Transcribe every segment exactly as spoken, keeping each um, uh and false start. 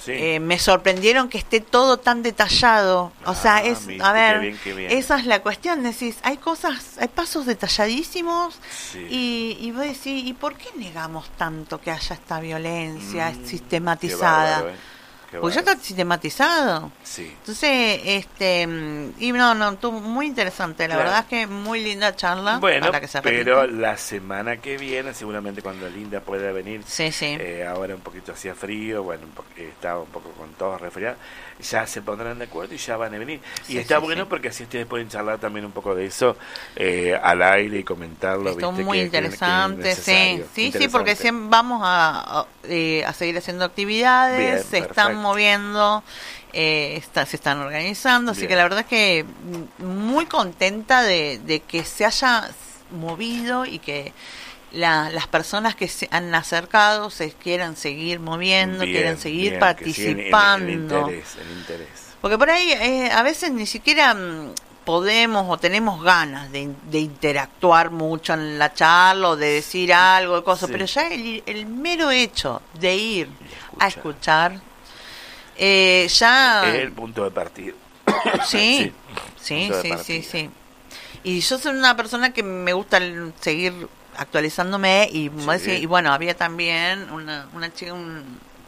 Sí. Eh, me sorprendieron que esté todo tan detallado. O ah, sea, es, viste, a ver, qué bien, qué bien. esa es la cuestión. Decís, hay cosas, hay pasos detalladísimos sí. y, y vos decís, ¿y por qué negamos tanto que haya esta violencia mm, sistematizada? Qué bárbaro, eh. Pues ya está sistematizado. Sí. Entonces, este, y no, no, estuvo muy interesante. La claro. verdad es que muy linda charla. Bueno, para que se pero repita. la semana que viene, seguramente cuando Linda pueda venir, sí, sí. Eh, ahora un poquito hacía frío, bueno, porque estaba un poco con todo resfriado, ya se pondrán de acuerdo y ya van a venir. Y sí, está sí, bueno sí. porque así ustedes pueden charlar también un poco de eso eh, al aire y comentarlo. Esto ¿viste? muy que, interesante, que, que sí, sí, interesante. sí, porque siempre vamos a, a, eh, a seguir haciendo actividades, Bien, se perfecto. están moviendo, eh, está, se están organizando, así Bien. que la verdad es que muy contenta de, de que se haya movido y que la, las personas que se han acercado se quieran seguir moviendo, bien, quieran seguir bien, participando. El, el interés, el interés. Porque por ahí eh, a veces ni siquiera mmm, podemos o tenemos ganas de, de interactuar mucho en la charla o de decir algo, cosas, sí. pero ya el, el mero hecho de ir a escuchar, eh, ya... Es el punto de partida. Sí, sí, sí, sí, sí, sí. Y yo soy una persona que me gusta seguir actualizándome y, sí. decir, y bueno, había también una, una chica, una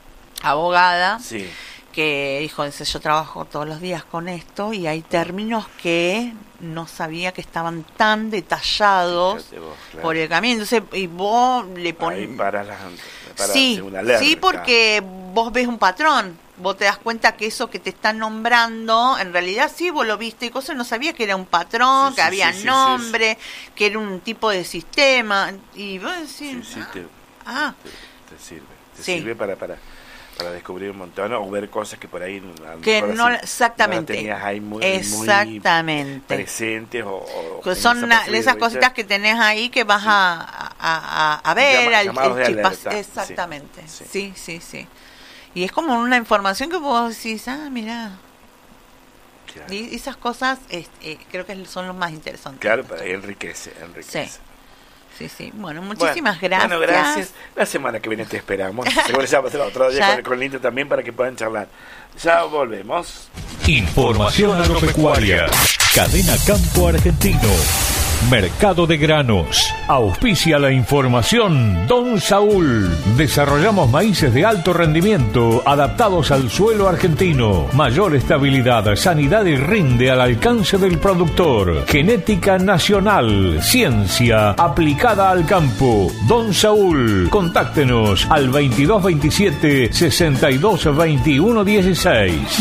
abogada, sí. que dijo, dice, yo trabajo todos los días con esto y hay términos que no sabía que estaban tan detallados vos, claro. por el camino. Entonces, y vos le pones... para la, para sí, una alerta. Sí, porque vos ves un patrón. Vos te das cuenta que eso que te están nombrando, en realidad sí, vos lo viste y cosas, no sabías que era un patrón, sí, que sí, había sí, nombre, sí, sí. que era un tipo de sistema. Y vos decís, sí, sí, ah, te, ah. Te, te sirve. Te sí. sirve para... para para descubrir un montón o ver cosas que por ahí que no así, exactamente no tenías ahí muy, exactamente muy presentes o, o son esa esas cositas que tenés ahí que vas sí. a, a, a ver Llama, al, el chispas, exactamente sí. sí sí sí y es como una información que vos decís ah mira claro. y esas cosas eh, eh, creo que son los más interesantes claro enriquece enriquece sí. Sí, sí. Bueno, muchísimas bueno, gracias. Bueno, gracias. La semana que viene te esperamos. Seguro ya va a ser otro día con, con Linda también para que puedan charlar. Ya volvemos. Información agropecuaria. Cadena Campo Argentino. Mercado de granos. Auspicia la información Don Saúl. Desarrollamos maíces de alto rendimiento adaptados al suelo argentino. Mayor estabilidad, sanidad y rinde al alcance del productor. Genética nacional. Ciencia aplicada al campo. Don Saúl. Contáctenos al veintidós veintisiete sesenta y dos veintiuno dieciséis.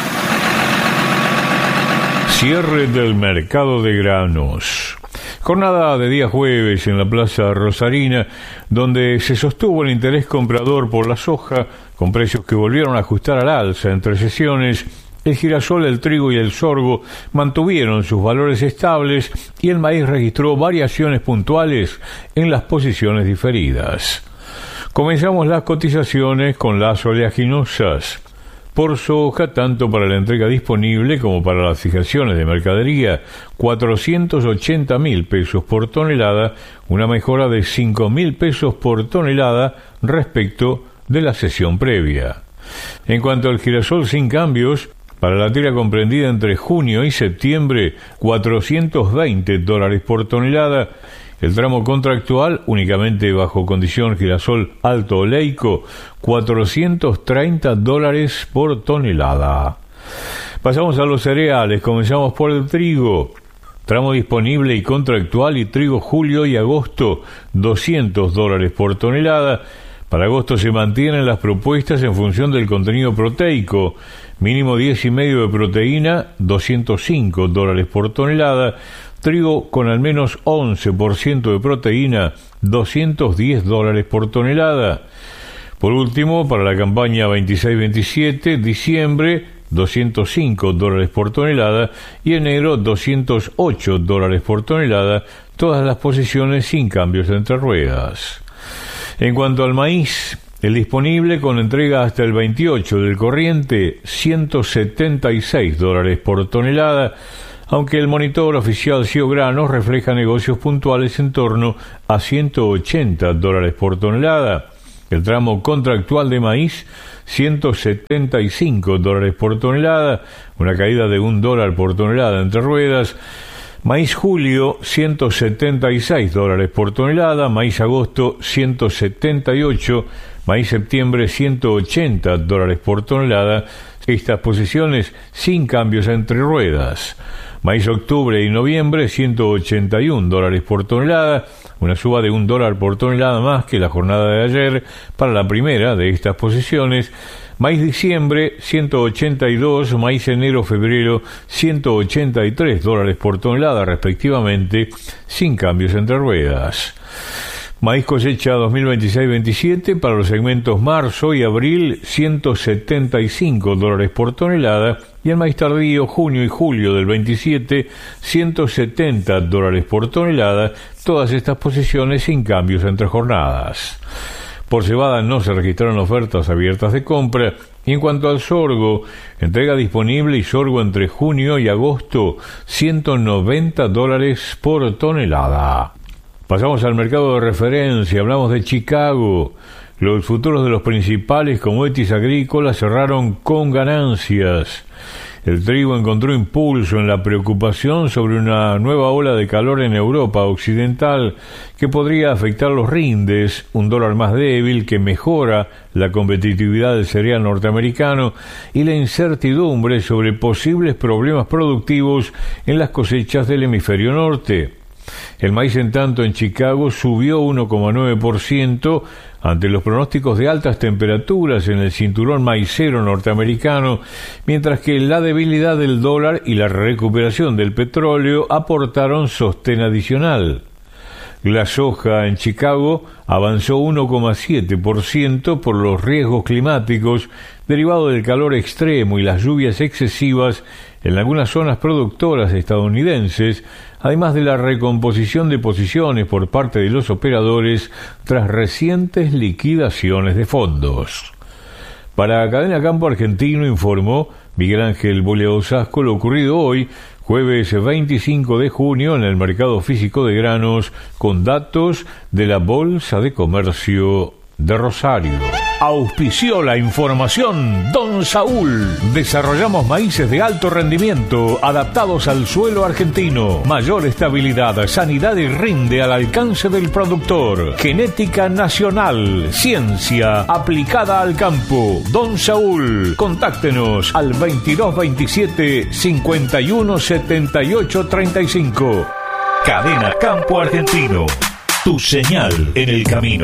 Cierre del mercado de granos. Jornada de día jueves en la Plaza Rosarina, donde se sostuvo el interés comprador por la soja, con precios que volvieron a ajustar al alza entre sesiones. El girasol, el trigo y el sorgo mantuvieron sus valores estables y el maíz registró variaciones puntuales en las posiciones diferidas. Comenzamos las cotizaciones con las oleaginosas. Por soja, tanto para la entrega disponible como para las fijaciones de mercadería, cuatrocientos ochenta mil pesos por tonelada, una mejora de cinco mil pesos por tonelada respecto de la sesión previa. En cuanto al girasol sin cambios, para la tira comprendida entre junio y septiembre, cuatrocientos veinte dólares por tonelada. El tramo contractual, únicamente bajo condición girasol alto oleico, cuatrocientos treinta dólares por tonelada. Pasamos a los cereales, comenzamos por el trigo. Tramo disponible y contractual y trigo julio y agosto, doscientos dólares por tonelada. Para agosto se mantienen las propuestas en función del contenido proteico. Mínimo diez y medio de proteína, doscientos cinco dólares por tonelada. Trigo con al menos once por ciento de proteína, doscientos diez dólares por tonelada. Por último, para la campaña veintiséis veintisiete, diciembre, doscientos cinco dólares por tonelada y enero, doscientos ocho dólares por tonelada, todas las posiciones sin cambios entre ruedas. En cuanto al maíz, el disponible con entrega hasta el veintiocho del corriente, ciento setenta y seis dólares por tonelada, aunque el monitor oficial C I O Granos refleja negocios puntuales en torno a ciento ochenta dólares por tonelada. El tramo contractual de maíz, ciento setenta y cinco dólares por tonelada, una caída de un dólar por tonelada entre ruedas. Maíz julio, ciento setenta y seis dólares por tonelada. Maíz agosto, ciento setenta y ocho. Maíz septiembre, ciento ochenta dólares por tonelada. Estas posiciones sin cambios entre ruedas. Maíz octubre y noviembre, ciento ochenta y un dólares por tonelada, una suba de un dólar por tonelada más que la jornada de ayer para la primera de estas posiciones. Maíz diciembre, ciento ochenta y dos, maíz enero-febrero, ciento ochenta y tres dólares por tonelada respectivamente, sin cambios entre ruedas. Maíz cosecha dos mil veintiséis veintisiete para los segmentos marzo y abril, ciento setenta y cinco dólares por tonelada, y el maíz tardío junio y julio del veintisiete, ciento setenta dólares por tonelada, todas estas posiciones sin cambios entre jornadas. Por cebada no se registraron ofertas abiertas de compra, y en cuanto al sorgo, entrega disponible y sorgo entre junio y agosto, ciento noventa dólares por tonelada. Pasamos al mercado de referencia, hablamos de Chicago. Los futuros de los principales commodities agrícolas cerraron con ganancias. El trigo encontró impulso en la preocupación sobre una nueva ola de calor en Europa occidental que podría afectar los rindes, un dólar más débil que mejora la competitividad del cereal norteamericano y la incertidumbre sobre posibles problemas productivos en las cosechas del hemisferio norte. El maíz, en tanto, en Chicago subió uno coma nueve por ciento ante los pronósticos de altas temperaturas en el cinturón maicero norteamericano, mientras que la debilidad del dólar y la recuperación del petróleo aportaron sostén adicional. La soja en Chicago avanzó uno coma siete por ciento por los riesgos climáticos derivados del calor extremo y las lluvias excesivas en algunas zonas productoras estadounidenses, además de la recomposición de posiciones por parte de los operadores tras recientes liquidaciones de fondos. Para Cadena Campo Argentino informó Miguel Ángel Boleosasco lo ocurrido hoy, jueves veinticinco de junio, en el mercado físico de granos, con datos de la Bolsa de Comercio de Rosario. Auspició la información Don Saúl. Desarrollamos maíces de alto rendimiento adaptados al suelo argentino. Mayor estabilidad, sanidad y rinde al alcance del productor. Genética nacional, ciencia aplicada al campo. Don Saúl. Contáctenos al veintidós veintisiete cincuenta y uno setenta y ocho treinta y cinco. Cadena Campo Argentino. Tu señal en el camino.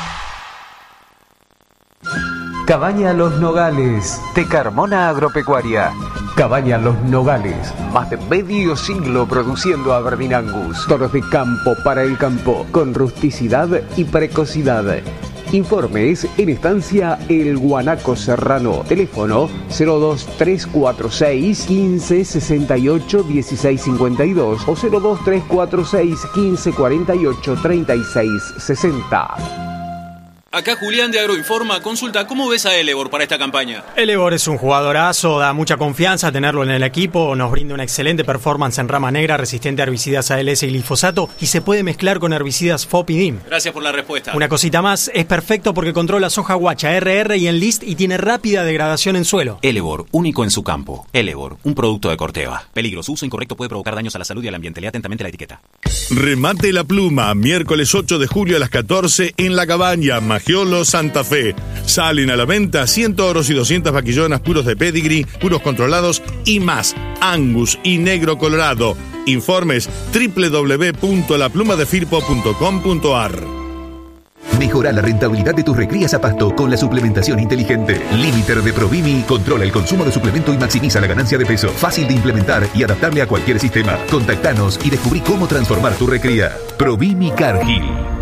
Cabaña Los Nogales, de Carmona Agropecuaria. Cabaña Los Nogales, más de medio siglo produciendo Aberdeen Angus. Toros de campo para el campo, con rusticidad y precocidad. Informes en estancia El Guanaco Serrano. Teléfono cero dos tres cuatro seis quince sesenta y ocho dieciséis cincuenta y dos o cero dos tres cuatro seis quince cuarenta y ocho treinta y seis sesenta. Acá Julián de Agroinforma. Consulta, ¿cómo ves a Elevor para esta campaña? Elevor es un jugadorazo, da mucha confianza tenerlo en el equipo, nos brinda una excelente performance en rama negra, resistente a herbicidas A L S y glifosato, y se puede mezclar con herbicidas F O P y D I M. Gracias por la respuesta. Una cosita más, es perfecto porque controla soja guacha, R R y Enlist y tiene rápida degradación en suelo. Elevor, único en su campo. Elevor, un producto de Corteva. Peligro, su uso incorrecto puede provocar daños a la salud y al ambiente. Lea atentamente la etiqueta. Remate la pluma, miércoles ocho de julio a las catorce en La Cabaña, Magiolo, Santa Fe. Salen a la venta cien toros y doscientas vaquillonas puros de pedigree, puros controlados y más, Angus y negro colorado. Informes doble u doble u doble u punto la pluma de firpo punto com punto a r. Mejora la rentabilidad de tus recrías a pasto con la suplementación inteligente. Limiter de Provimi controla el consumo de suplemento y maximiza la ganancia de peso. Fácil de implementar y adaptable a cualquier sistema. Contactanos y descubrí cómo transformar tu recría. Provimi Cargill.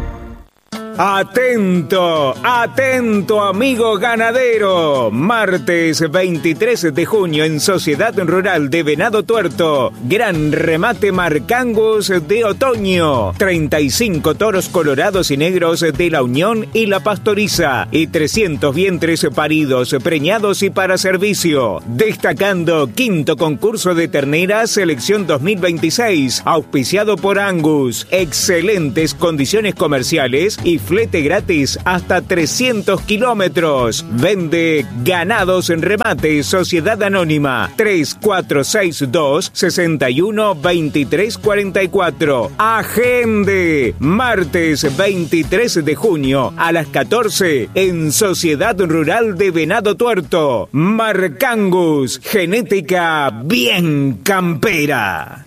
Atento, atento amigo ganadero. Martes veintitrés de junio en Sociedad Rural de Venado Tuerto. Gran remate Marcangus de otoño. treinta y cinco toros colorados y negros de la Unión y la Pastoriza. Y trescientos vientres paridos, preñados y para servicio. Destacando quinto concurso de terneras selección dos mil veintiséis. Auspiciado por Angus. Excelentes condiciones comerciales y flete gratis hasta trescientos kilómetros. Vende Ganados en Remate, Sociedad Anónima, tres cuatro seis dos, seis uno dos tres cuatro cuatro. Agende, martes veintitrés de junio a las catorce en Sociedad Rural de Venado Tuerto. Marcangus, genética bien campera.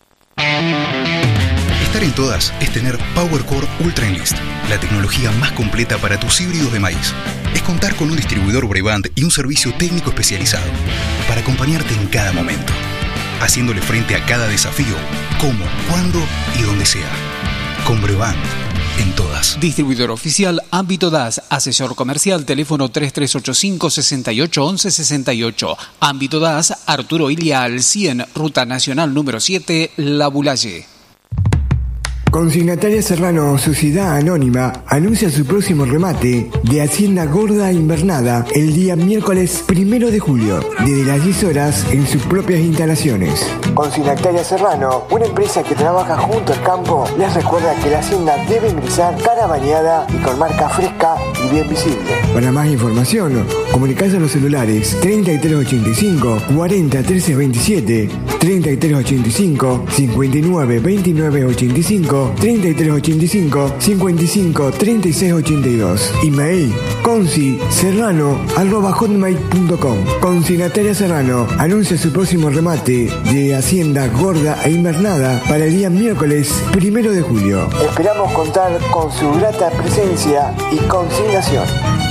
Estar en todas es tener PowerCore Ultra Enlist, la tecnología más completa para tus híbridos de maíz. Es contar con un distribuidor Brevant y un servicio técnico especializado para acompañarte en cada momento, haciéndole frente a cada desafío, como, cuándo y donde sea. Con Brevant, en todas. Distribuidor oficial Ámbito D A S, asesor comercial, teléfono tres tres ocho cinco, seis ocho uno uno seis ocho. Ámbito D A S, Arturo Ilia al cien, Ruta Nacional número siete, La Bulaye. Consignataria Serrano, Sociedad Anónima, anuncia su próximo remate de Hacienda Gorda Invernada el día miércoles primero de julio, desde las diez horas en sus propias instalaciones. Consignataria Serrano, una empresa que trabaja junto al campo, les recuerda que la hacienda debe ingresar cara bañada y con marca fresca y bien visible. Para más información, comunicarse a los celulares treinta y tres ochenta y cinco, cuarenta, trece veintisiete, treinta y tres ochenta y cinco, cincuenta y nueve, veintinueve ochenta y cinco, treinta y tres ochenta y cinco, cincuenta y cinco, treinta y seis ochenta y dos. Email consi serrano arroba hotmail punto com. Consignataria Serrano anuncia su próximo remate de Hacienda Gorda e Invernada para el día miércoles primero de julio. Esperamos contar con su grata presencia y consignación.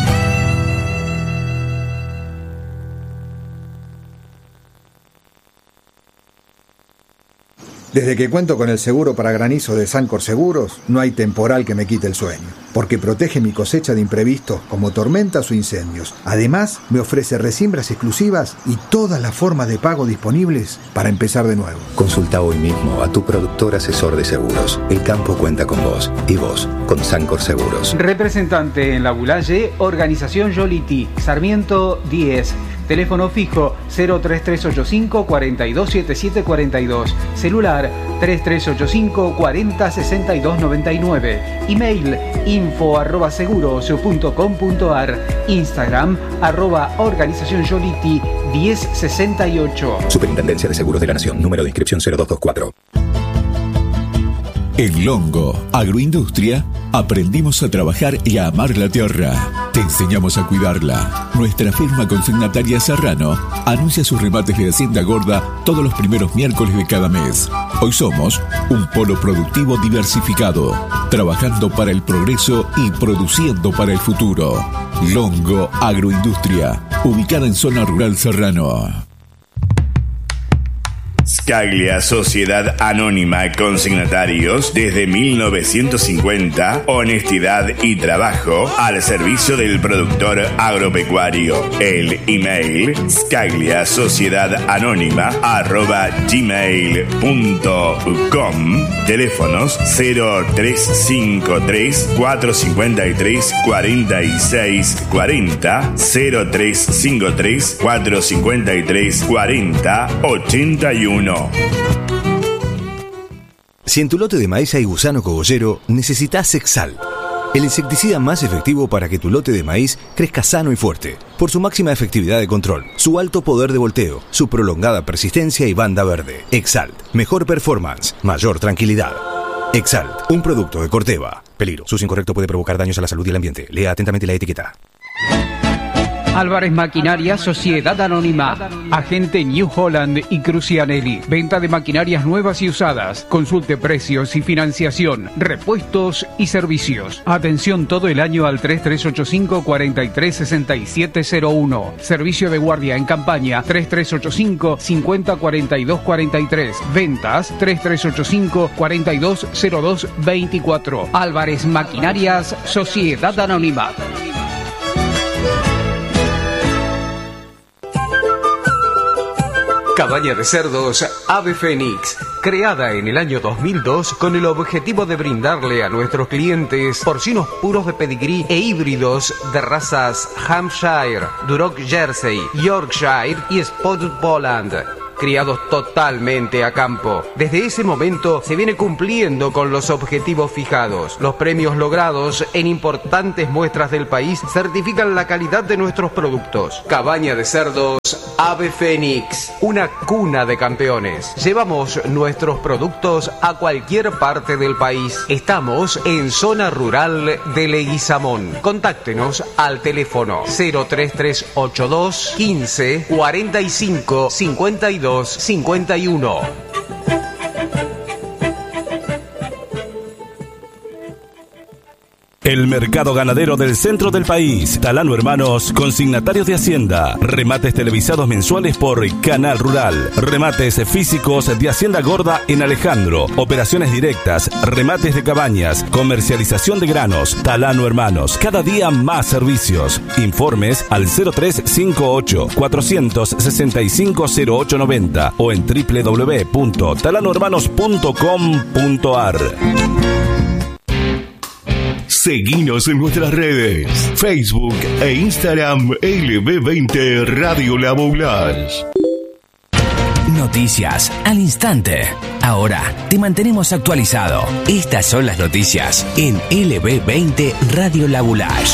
Desde que cuento con el seguro para granizo de Sancor Seguros, no hay temporal que me quite el sueño, porque protege mi cosecha de imprevistos como tormentas o incendios. Además, me ofrece resiembras exclusivas y todas las formas de pago disponibles para empezar de nuevo. Consulta hoy mismo a tu productor asesor de seguros. El campo cuenta con vos y vos con Sancor Seguros. Representante en La Bulaye, Organización Yoliti, Sarmiento diez. Teléfono fijo cero tres tres ocho cinco, cuatro dos siete siete cuatro dos. Celular tres tres ocho cinco, cuarenta, sesenta y dos noventa y nueve. Email info arroba seguros punto com punto ar. Instagram arroba organización Yoliti diez sesenta y ocho. Superintendencia de Seguros de la Nación. Número de inscripción cero dos dos cuatro. En Longo Agroindustria aprendimos a trabajar y a amar la tierra. Te enseñamos a cuidarla. Nuestra firma consignataria Serrano anuncia sus remates de Hacienda Gorda todos los primeros miércoles de cada mes. Hoy somos un polo productivo diversificado, trabajando para el progreso y produciendo para el futuro. Longo Agroindustria, ubicada en zona rural Serrano. Scaglia, Sociedad Anónima, consignatarios desde mil novecientos cincuenta, honestidad y trabajo al servicio del productor agropecuario. El email scaglia sociedad anónima arroba gmail punto com. Teléfonos cero tres cinco tres, cuatro cinco tres, cuatro seis cuatro cero, cero tres cinco tres, cuatro cinco tres, cuatro cero, ochenta y uno. Si en tu lote de maíz hay gusano cogollero, necesitas Exalt, el insecticida más efectivo para que tu lote de maíz crezca sano y fuerte, por su máxima efectividad de control, su alto poder de volteo, su prolongada persistencia y banda verde. Exalt, mejor performance, mayor tranquilidad. Exalt, un producto de Corteva. Peligro, su uso incorrecto puede provocar daños a la salud y el ambiente. Lea atentamente la etiqueta. Álvarez Maquinaria, Sociedad Anónima, agente New Holland y Crucianelli. Venta de maquinarias nuevas y usadas. Consulte precios y financiación, repuestos y servicios. Atención todo el año al tres tres ocho cinco, cuatro tres seis siete cero uno. Servicio de guardia en campaña tres tres ocho cinco, cincuenta cuarenta y dos cuarenta y tres. Ventas tres tres ocho cinco, cuarenta y dos cero dos veinticuatro. Álvarez Maquinarias, Sociedad Anónima. Cabaña de cerdos Ave Fénix, creada en el año dos mil dos con el objetivo de brindarle a nuestros clientes porcinos puros de pedigrí e híbridos de razas Hampshire, Duroc Jersey, Yorkshire y Spotted Poland. criados totalmente a campo. Desde ese momento se viene cumpliendo con los objetivos fijados. Los premios logrados en importantes muestras del país certifican la calidad de nuestros productos. Cabaña de cerdos Ave Fénix, una cuna de campeones. Llevamos nuestros productos a cualquier parte del país. Estamos en zona rural de Leguizamón. Contáctenos al teléfono cero tres tres ocho dos quince cuarenta y cinco cincuenta y dos cincuenta y uno. El mercado ganadero del centro del país. Talano Hermanos, consignatarios de Hacienda. Remates televisados mensuales por Canal Rural. Remates físicos de Hacienda Gorda en Alejandro. Operaciones directas, remates de cabañas, comercialización de granos. Talano Hermanos, cada día más servicios. Informes al cero tres cinco ocho cuatro seis cinco cero ocho nueve cero o en doble u doble u doble u punto talano hermanos punto com punto a r. Seguinos en nuestras redes, Facebook e Instagram L B veinte Radio La Boulage. Noticias al instante. Ahora te mantenemos actualizado. Estas son las noticias en L B veinte Radio La Boulage.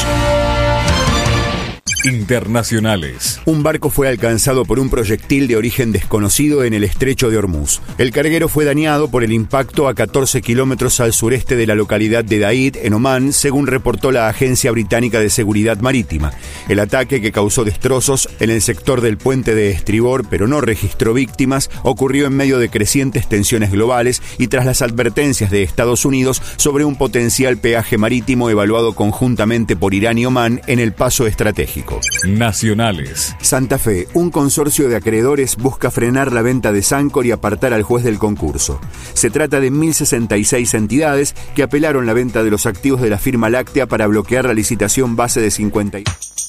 Internacionales. Un barco fue alcanzado por un proyectil de origen desconocido en el estrecho de Hormuz. El carguero fue dañado por el impacto a catorce kilómetros al sureste de la localidad de Daid, en Omán, según reportó la Agencia Británica de Seguridad Marítima. El ataque, que causó destrozos en el sector del puente de estribor, pero no registró víctimas, ocurrió en medio de crecientes tensiones globales y tras las advertencias de Estados Unidos sobre un potencial peaje marítimo evaluado conjuntamente por Irán y Omán en el paso estratégico. Nacionales. Santa Fe, un consorcio de acreedores busca frenar la venta de Sancor y apartar al juez del concurso. Se trata de mil sesenta y seis entidades que apelaron la venta de los activos de la firma láctea para bloquear la licitación base de cincuenta y...